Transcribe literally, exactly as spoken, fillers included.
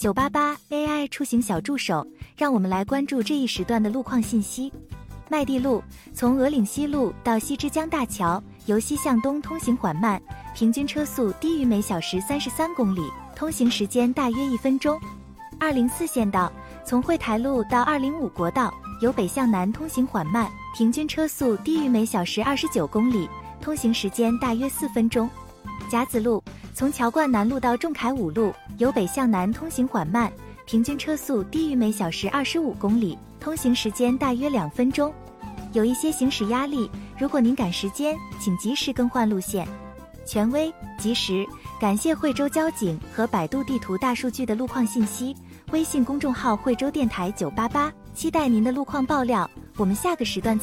九八八 A I 出行小助手，让我们来关注这一时段的路况信息。麦地路从鹅岭西路到西之江大桥，由西向东通行缓慢，平均车速低于每小时三十三公里，通行时间大约一分钟。二零四县道从惠台路到二零五国道，由北向南通行缓慢，平均车速低于每小时二十九公里，通行时间大约四分钟。甲子路从桥冠南路到仲恺五路，由北向南通行缓慢，平均车速低于每小时二十五公里，通行时间大约两分钟。有一些行驶压力，如果您赶时间，请及时更换路线。权威、及时，感谢惠州交警和百度地图大数据的路况信息。微信公众号惠州电台九八八，期待您的路况爆料。我们下个时段再